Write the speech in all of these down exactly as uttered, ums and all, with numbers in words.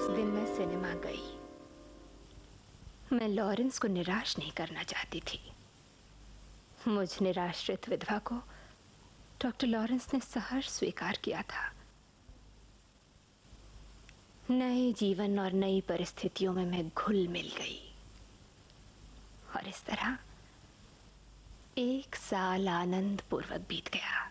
उस दिन मैं सिनेमा गई। मैं लॉरेंस को निराश नहीं करना चाहती थी। मुझ निराश्रित विधवा को डॉक्टर लॉरेंस ने सहर्ष स्वीकार किया था। नए जीवन और नई परिस्थितियों में मैं घुल मिल गई और इस तरह एक साल आनंद पूर्वक बीत गया।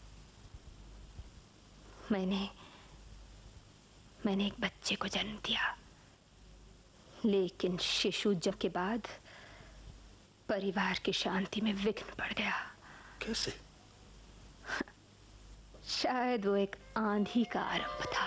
मैंने मैंने एक बच्चे को जन्म दिया, लेकिन शिशु जन्म के बाद परिवार की शांति में विघ्न पड़ गया। कैसे? शायद वो एक आंधी का आरंभ था।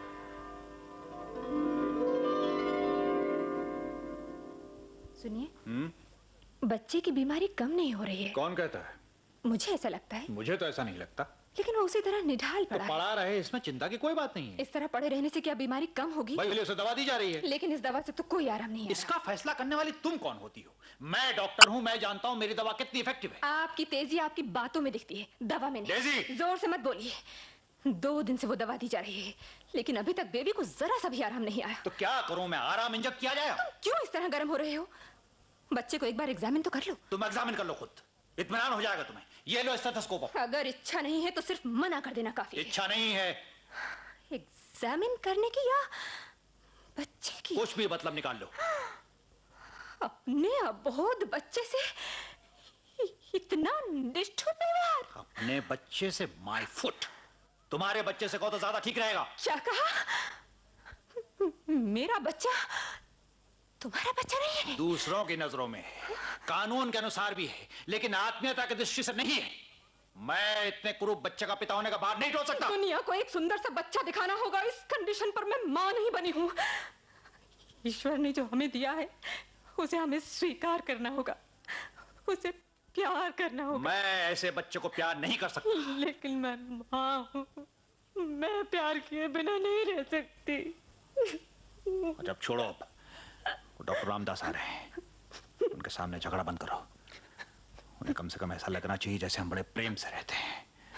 सुनिए, बच्चे की बीमारी कम नहीं हो रही है। कौन कहता है? मुझे ऐसा लगता है। मुझे तो ऐसा नहीं लगता। लेकिन वो उसी तरह निढाल पड़ा तो पड़ा रहे, इसमें चिंता की कोई बात नहीं है। इस तरह पड़े रहने से क्या बीमारी कम होगी? भाई उसे दवा दी जा रही है। लेकिन इस दवा से तो कोई आराम नहीं है। इसका फैसला करने वाली तुम कौन होती हो? मैं डॉक्टर हूँ, मैं जानता हूँ मेरी दवा कितनी इफेक्टिव है। आपकी तेजी आपकी बातों में दिखती है, दवा में नहीं। डेज़ी! जोर से मत बोलिए। दो दिन से वो दवा दी जा रही है, लेकिन अभी तक बेबी को जरा सा भी आराम नहीं आया। तो क्या करूँ मैं? आराम इंजेक्ट किया जाए? तुम क्यों इस तरह गर्म हो रहे हो? बच्चे को एक बार एग्जामिन तो कर लो। तुम एग्जामिन कर लो खुद, इत्मीनान हो जाएगा तुम्हें। ये लो स्टेथोस्कोप। अगर इच्छा नहीं है तो सिर्फ मना कर देना काफी है। इच्छा नहीं है एग्जामिन करने की या बच्चे की? कुछ भी मतलब निकाल लो। अपने अबोध बच्चे से इतना निष्ठुर व्यवहार? अपने बच्चे से माय फुट। तुम्हारे बच्चे से कहो तो ज्यादा ठीक रहेगा। क्या कहा? मेरा बच्चा तुम्हारा बच्चा नहीं है? दूसरों की नजरों में है, कानून के अनुसार भी है, लेकिन आत्मीयता की दृष्टि से नहीं है। मैं इतने कुरूप बच्चे का पिता होने का भार नहीं ढो सकता। दुनिया को एक सुंदर सा बच्चा दिखाना होगा, इस कंडीशन पर मैं मां नहीं बनी हूं। ईश्वर ने जो हमें दिया है उसे हमें स्वीकार करना होगा, उसे प्यार करना होगा। मैं ऐसे बच्चे को प्यार नहीं कर सकता। लेकिन मैं मां हूं, मैं प्यार किए बिना नहीं रह सकती। जब छोड़ो, डॉक्टर रामदास आ रहे हैं, उनके सामने झगड़ा बंद करो। उन्हें कम से कम ऐसा लगना चाहिए जैसे हम बड़े प्रेम से रहते हैं।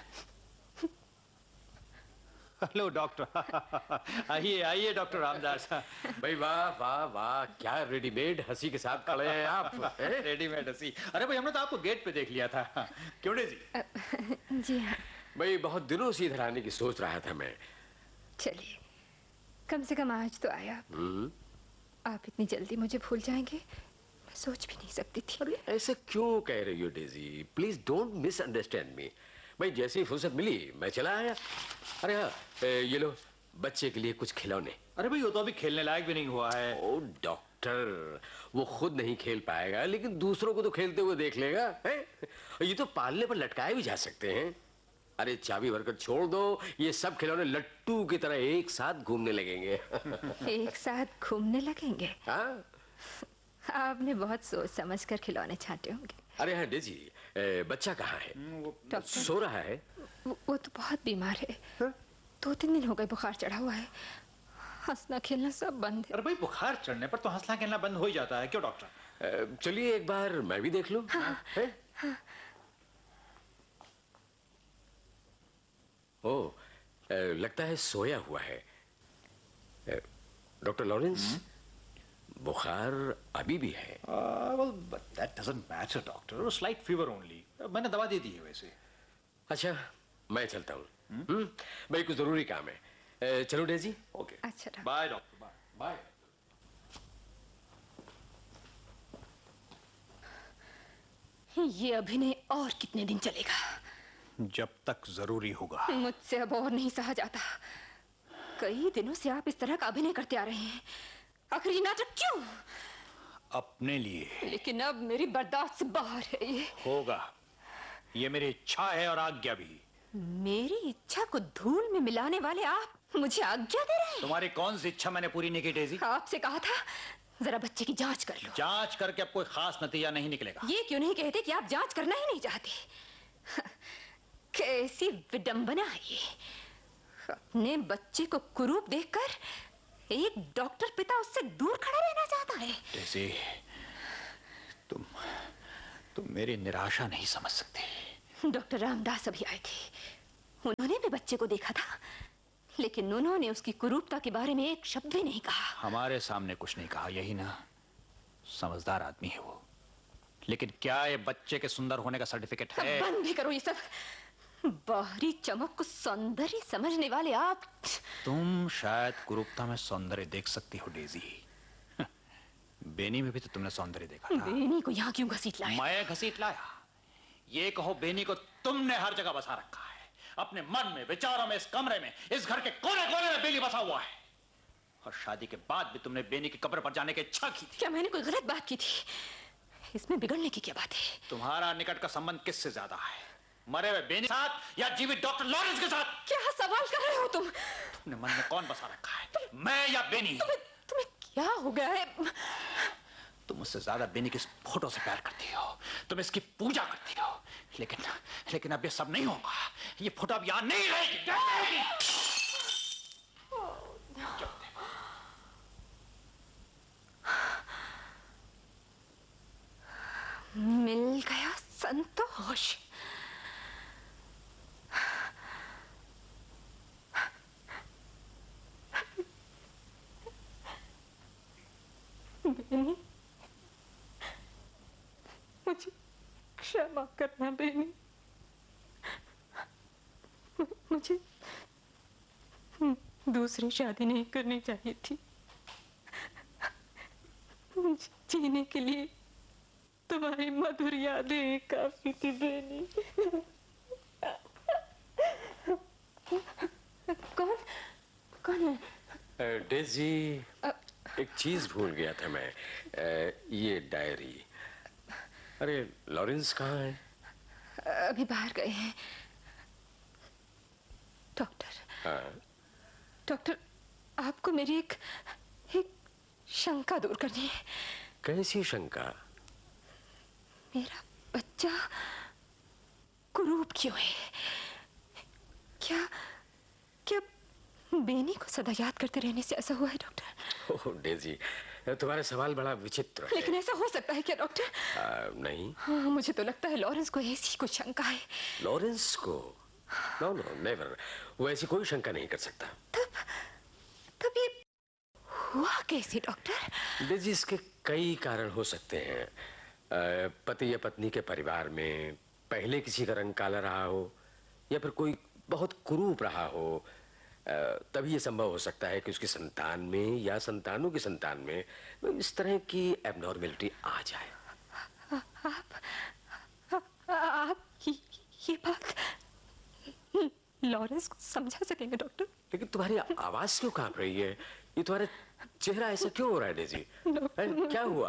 Hello doctor. आइए आइए डॉक्टर रामदास। भाई वाह वाह वाह, क्या रेडीमेड हंसी के साथ खड़े हैं आप। रेडीमेड हंसी? अरे भाई हमने तो आपको गेट पे देख लिया था। क्यों जी? जी हाँ भाई, बहुत दिनों से इधर आने की सोच रहा था मैं। चलिए, कम से कम आज तो आया। आप इतनी जल्दी मुझे भूल जाएंगे मैं सोच भी नहीं सकती थी। अरे ऐसे क्यों कह रही हो डेजी? प्लीज डोंट मिसअंडरस्टैंड मी। भाई जैसे ही फुर्सत मिली मैं चला आया। अरे हाँ, ये लो बच्चे के लिए कुछ खिलौने। अरे भाई वो तो अभी खेलने लायक भी नहीं हुआ है। ओ डॉक्टर, वो खुद नहीं खेल पाएगा, लेकिन दूसरों को तो खेलते हुए देख लेगा है? ये तो पालने पर लटकाए भी जा सकते हैं। अरे चाबी भरकर छोड़ दो, ये सब खिलौने लट्टू की तरह एक साथ घूमने लगेंगे। एक साथ घूमने लगेंगे? हाँ? आपने बहुत सोच समझ कर खिलौने छांटे होंगे। अरे हाँ डेजी, बच्चा कहाँ है? डॉक्टर सो रहा है? वो, वो तो बहुत बीमार है। हा? दो तीन दिन हो गए बुखार चढ़ा हुआ है, हंसना खेलना सब बंद है। अरे भाई बुखार चढ़ने पर तो हंसना खेलना बंद हो ही जाता है। क्यों डॉक्टर? चलिए एक बार मैं भी देख लूं। हाँ, है? हाँ। ओ, लगता है सोया हुआ है। डॉक्टर लॉरेंस, बुखार अभी भी है? well, but that doesn't matter, doctor. Slight fever only. मैंने दवा दे दी है वैसे। अच्छा, मैं चलता हूँ। हम्म, भाई कुछ जरूरी काम है। चलो डेजी। ओके, अच्छा बाय डॉक्टर। Bye bye. ये अभिनय और कितने दिन चलेगा? जब तक जरूरी होगा। मुझसे अब और नहीं सहा जाता। कई दिनों से आप इस तरह का अभिनय करते आ रहे हैं, आखिर ये नाटक क्यों? अपने लिए। लेकिन अब मेरी बर्दाश्त से बाहर है। ये होगा, ये मेरी इच्छा है और आज्ञा भी। मेरी इच्छा को धूल में मिलाने वाले आप मुझे आज्ञा दे रहे हैं? तुम्हारी कौन सी इच्छा मैंने पूरी नहीं की डेजी? आपसे कहा था जरा बच्चे की जांच कर लो। जांच करके अब कोई खास नतीजा नहीं निकलेगा। ये क्यों नहीं कहते कि आप जांच करना ही नहीं चाहते? कैसी विडंबना है ये। अपने बच्चे को कुरूप देखकर एक डॉक्टर पिता उससे दूर खड़ा रहना चाहता है। डेजी, तुम तुम मेरी निराशा नहीं समझ सकती। डॉक्टर रामदास अभी आए थे, उन्होंने भी बच्चे को देखा था, लेकिन उन्होंने उसकी कुरूपता के बारे में एक शब्द भी नहीं कहा। हमारे सामने कुछ नहीं कहा, यही ना? समझदार आदमी है वो। लेकिन क्या ये बच्चे के सुंदर होने का सर्टिफिकेट है? बंद भी करो ये सब। बाहरी चमक को सौंदर्य समझने वाले आप। तुम शायद कुरूपता में सौंदर्य देख सकती हो डेजी। बेनी में भी तो तुमने सौंदर्य देखा था। बेनी को यहाँ क्यों घसीट लाया? मैं घसीट लाया? ये कहो बेनी को तुमने हर जगह बसा रखा है। अपने मन में, विचारों में, इस कमरे में, इस घर के कोने कोने में बेनी बसा हुआ है। और शादी के बाद भी तुमने बेनी की कब्र पर जाने की इच्छा की थी। क्या मैंने कोई गलत बात की थी? इसमें बिगड़ने की क्या बात है? तुम्हारा निकट का संबंध किससे ज्यादा है, मरे हुए बेनी के साथ या जीवित डॉक्टर लॉरेंस के साथ? क्या सवाल कर रहे हो तुम? तुमने मन में कौन बसा रखा है, तुम, मैं या बेनी? तुम्हें, तुम्हें क्या हो गया है? तुम मुझसे ज्यादा बेनी की इस फोटो से प्यार करती हो, तुम इसकी पूजा करती हो। लेकिन लेकिन अब ये सब नहीं होगा। ये फोटो अब यहां नहीं रहेगी। मिल गया संतोष। बेनी, मुझे क्षमा करना बेनी। मुझे दूसरी शादी नहीं करनी चाहिए थी। मुझे जीने के लिए तुम्हारी मधुर यादें काफी थी बेनी। कौन कौन है? डेजी, एक चीज भूल गया था मैं। आ, ये डायरी। अरे लॉरेंस कहाँ है? अभी बाहर गए हैं। डॉक्टर, हाँ? डॉक्टर, आपको मेरी एक एक शंका दूर करनी है। कैसी शंका? मेरा बच्चा कुरूप क्यों है? क्या क्या बेनी को सदा याद करते रहने से ऐसा हुआ है डॉक्टर? ओह डेजी, तुम्हारा सवाल बड़ा विचित्र है। लेकिन ऐसा हो सकता है क्या डॉक्टर? आ, नहीं। हाँ, मुझे तो लगता है लॉरेंस को ऐसी कुछ शंका है। लॉरेंस को? नो नो नेवर, वो ऐसी कोई शंका नहीं कर सकता। तब तब ये हुआ कैसे डॉक्टर? डेजी, इसके कई कारण हो सकते हैं। आ, पति या पत्नी के परिवार में पहले किसी का रंग काला रहा हो, या फिर कोई बहुत कुरूप रहा हो। तभी ये संभव हो सकता है कि उसकी संतान में या संतानों की संतान में इस तरह की एबनॉर्मेलिटी आ जाए। आप आप ये, ये बात लॉरेंस को समझा सकेंगे डॉक्टर? लेकिन तुम्हारी आवाज क्यों कांप रही है? ये तुम्हारा चेहरा ऐसा क्यों हो रहा है डेजी? क्या हुआ?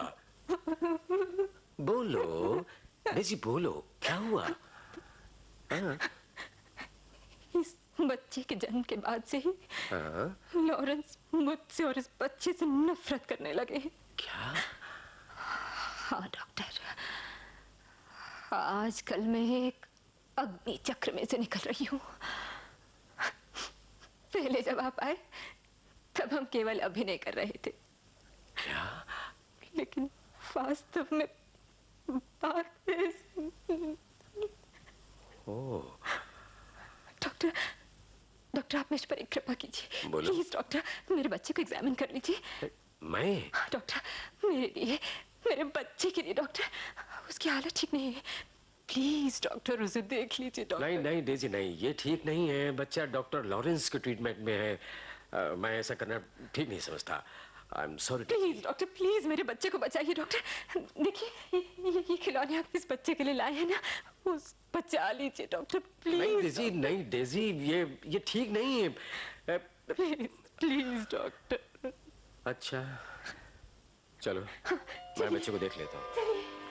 बोलो डेजी, बोलो, क्या हुआ? हाँ? इस बच्चे के जन्म के बाद से ही लॉरेंस मुझसे और इस बच्चे से नफरत करने लगे। क्या? हाँ डॉक्टर, आजकल मैं एक अग्नि चक्र में से निकल रही हूँ। पहले जब आप आए तब हम केवल अभिनय कर रहे थे। क्या? लेकिन वास्तव में बात ओह। डॉक्टर, डॉक्टर आप मुझ पर एक कृपा कीजिए। बोलो। प्लीज डॉक्टर, मेरे बच्चे को एग्जामिन कर लीजिए। मैं? डॉक्टर, मेरे लिए, मेरे बच्चे के लिए डॉक्टर, उसकी हालत ठीक नहीं है। प्लीज डॉक्टर, उसे देख लीजिए डॉक्टर। नहीं नहीं डेजी, नहीं, ये ठीक नहीं है। बच्चा डॉक्टर लॉरेंस के ट्रीटमेंट में है। आ, मैं ऐसा करना ठीक नहीं समझता। I am sorry. Please doctor, please मेरे बच्चे को बचाइए डॉक्टर। देखिए ये, ये, ये खिलौने आप इस बच्चे के लिए लाए हैं ना, उस बचा लीजिए डॉक्टर प्लीज। नहीं डेजी, नहीं डेजी, ये ये ठीक नहीं है। Please please doctor. अच्छा चलो, मैं बच्चे को देख लेता हूँ।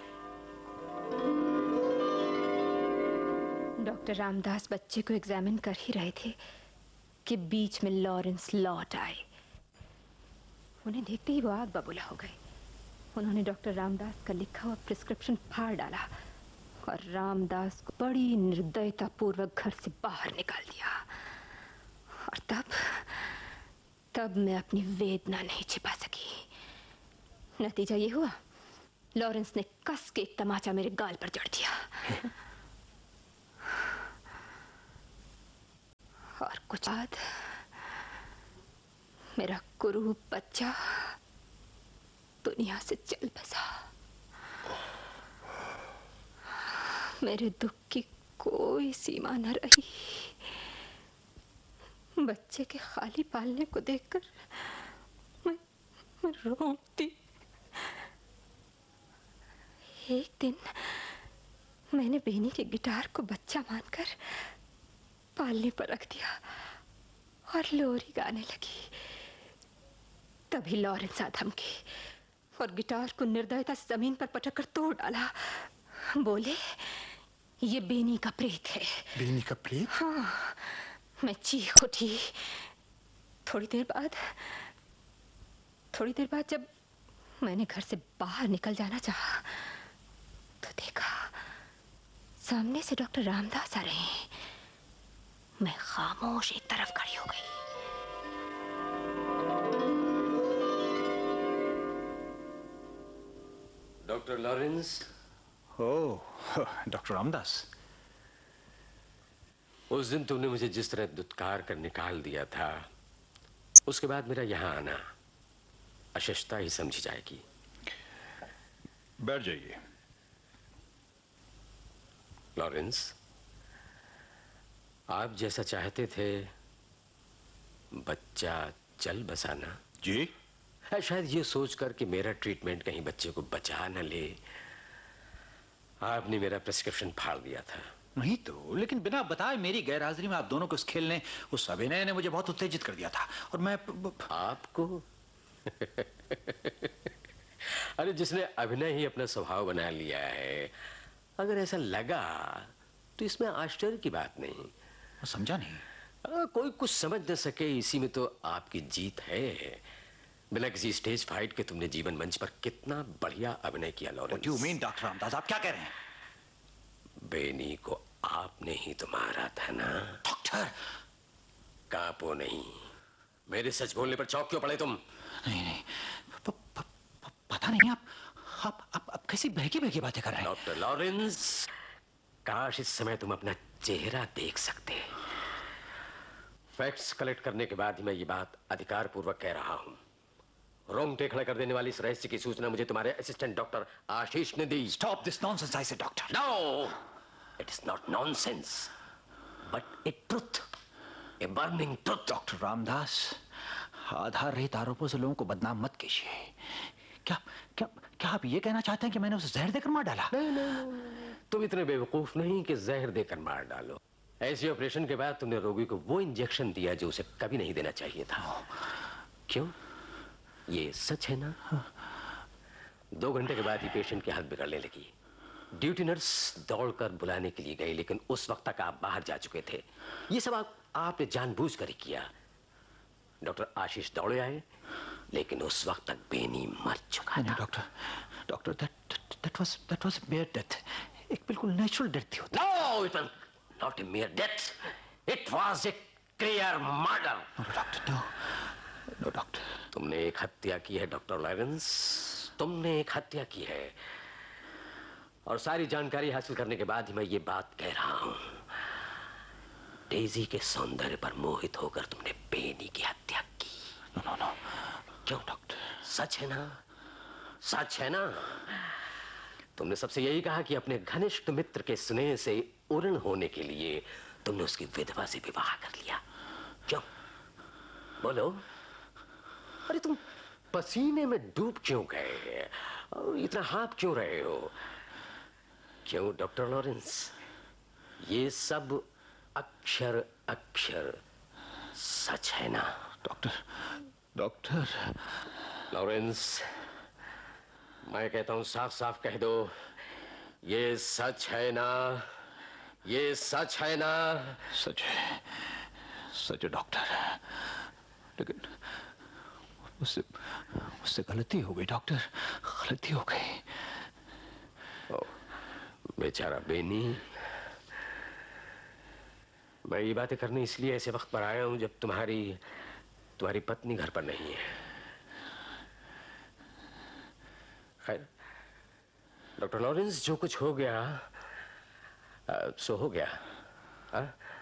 डॉक्टर रामदास बच्चे को एग्जामिन कर ही रहे थे कि बीच में लॉरेंस लौट आए। उन्हें देखते ही वो आग बबूला हो गए। उन्होंने डॉक्टर रामदास का लिखा हुआ प्रिस्क्रिप्शन फाड़ डाला और रामदास को बड़ी निर्दयता पूर्वक घर से बाहर निकाल दिया। और तब तब मैं अपनी वेदना नहीं छिपा सकी। नतीजा ये हुआ, लॉरेंस ने कस के एक तमाचा मेरे गाल पर जड़ दिया। और कुछ बाद मेरा कुरूप बच्चा दुनिया से चल बसा। मेरे दुख की कोई सीमा न रही। बच्चे के खाली पालने को देखकर मैं, मैं रो उठती। एक दिन मैंने बेनी के गिटार को बच्चा मानकर पालने पर रख दिया और लोरी गाने लगी। तभी लॉरेंस आ धमकी और गिटार को निर्दयता से जमीन पर पटक कर तोड़ डाला। बोले, ये बेनी का प्रेत है। बेनी का प्रेत? हाँ। मैं चीख उठी। थोड़ी देर बाद थोड़ी देर बाद जब मैंने घर से बाहर निकल जाना चाहा तो देखा सामने से डॉक्टर रामदास आ रहे हैं। मैं खामोश एक तरफ खड़ी हो गई। Doctor Lawrence. ओह, डॉक्टर रामदास। उस दिन तुमने मुझे जिस तरह दुत्कार कर निकाल दिया था, उसके बाद मेरा यहां आना अशिष्टता ही समझी जाएगी। बैठ जाइए। लॉरेंस, आप जैसा चाहते थे बच्चा चल बसाना जी, शायद ये सोचकर कि मेरा ट्रीटमेंट कहीं बच्चे को बचा न ले, आपने मेरा प्रिस्क्रिप्शन फाड़ दिया था। नहीं तो, लेकिन बिना बताए मेरी गैरहाजिरी में आप दोनों को इस खेल ने, उस अभिनय ने मुझे बहुत उत्तेजित कर दिया था और मैं आपको अरे जिसने अभिनय ही अपना स्वभाव बना लिया है, अगर ऐसा लगा तो इसमें आश्चर्य की बात नहीं। समझा नहीं। आ, कोई कुछ समझ न सके इसी में तो आपकी जीत है। बिना किसी स्टेज फाइट के तुमने जीवन मंच पर कितना बढ़िया अभिनय किया Lawrence. What do you mean, doctor Ramdas? आप क्या कह रहे हैं? बेनी को आपने ही तो मारा था ना? डॉक्टर, कांपो नहीं। मेरे सच बोलने पर चौंक क्यों पड़े तुम? नहीं नहीं, प, प, प, पता नहीं आप आप आप, आप कैसी बहकी बहकी बातें कर रहे हैं। डॉक्टर लॉरेंस, काश इस समय तुम अपना चेहरा देख सकते। फैक्ट्स कलेक्ट करने के बाद ही मैं ये बात अधिकार पूर्वक कह रहा हूं। रोंगटे खड़े कर देने वाली इस रहस्य की सूचना मुझे तुम्हारे असिस्टेंट डॉक्टर आशीष ने दी। स्टॉप दिस नॉनसेंस, आई से doctor. No, it is not nonsense but A truth, a burning truth. Doctor Ramdas, आधार रहित आरोपों से लोगों को बदनाम मत कीजिए। क्या क्या क्या आप ये कहना चाहते हैं कि मैंने उसे जहर देकर मार डाला? नहीं नहीं, तुम इतने बेवकूफ नहीं कि जहर देकर मार डालो। ऐसे ऑपरेशन के बाद तुमने रोगी को वो इंजेक्शन दिया जो उसे कभी नहीं देना चाहिए था। क्यों? ये सच है ना? दो घंटे के बाद ही पेशेंट की हालत बिगड़ने लगी। ड्यूटी नर्स दौड़कर बुलाने के लिए गई, लेकिन उस वक्त तक आप बाहर जा चुके थे। ये सब आप, आपने जानबूझकर ही किया। डॉक्टर आशीष दौड़े आए, लेकिन उस वक्त तक बेनी मर चुका था। Doctor doctor that that was that was mayor death. एक बिल्कुल नेचुरल डेथ थी। No, it was not a mayor death, it was a clear murder. No doctor, no no doctor. तुमने एक हत्या की है डॉक्टर लॉरेंस, तुमने एक हत्या की है। और सारी जानकारी हासिल करने के बाद ही मैं ये बात कह रहा हूं। डेजी के सौंदर्य पर मोहित होकर तुमने बेनी की हत्या की। No no no. क्यों डॉक्टर? सच है ना? सच है ना? तुमने सबसे यही कहा कि अपने घनिष्ठ मित्र के स्नेह से उऋण होने के लिए तुमने उसकी विधवा से विवाह कर लिया। क्यों? बोलो। अरे तुम पसीने में डूब क्यों गए? और इतना हाँफ क्यों रहे हो? क्यों डॉक्टर लॉरेंस? ये सब अक्षर अक्षर सच है ना? डॉक्टर डॉक्टर लॉरेंस, मैं कहता हूं साफ साफ कह दो, ये सच है ना? ये सच है ना? सच है, सच है डॉक्टर। लेकिन उससे उससे गलती हो गई डॉक्टर, गलती हो गई। ओ, बेचारा बेनी। मैं ये बातें करने इसलिए ऐसे वक्त पर आया हूं जब तुम्हारी तुम्हारी पत्नी घर पर नहीं है। खैर डॉक्टर लॉरेंस, जो कुछ हो गया आ, सो हो गया। आ?